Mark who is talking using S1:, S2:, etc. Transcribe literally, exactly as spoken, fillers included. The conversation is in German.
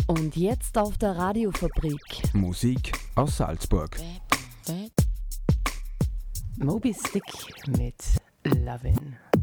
S1: Und jetzt auf der Radiofabrik.
S2: Musik aus Salzburg.
S3: Moby Stick mit Lovin'.